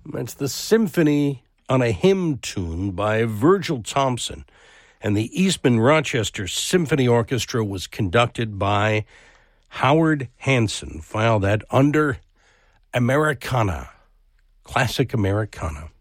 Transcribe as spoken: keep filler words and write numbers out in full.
It's the Symphony on a Hymn Tune by Virgil Thompson. And the Eastman Rochester Symphony Orchestra was conducted by Howard Hanson. File that under Americana, classic Americana.